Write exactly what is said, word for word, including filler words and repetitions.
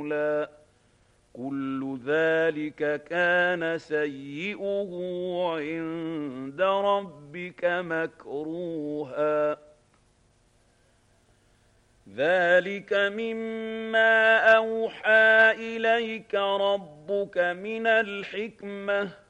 فضلا كل ذلك كان سيئه عند ربك مكروها ذلك مما أوحى إليك ربك من الحكمة